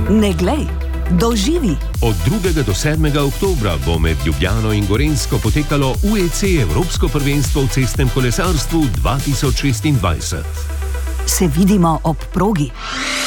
Ne glej, doživi! Od 2. do 7. oktobra bo med Ljubljano in Gorenjsko potekalo UEC Evropsko prvenstvo v cestnem kolesarstvu 2026. Se vidimo ob progi.